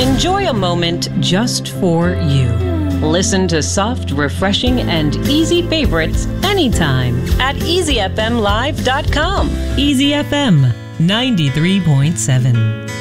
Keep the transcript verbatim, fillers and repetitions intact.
Enjoy a moment just for you. Listen to soft, refreshing, and easy favorites anytime at easy f m live dot com. Easy F M ninety-three point seven.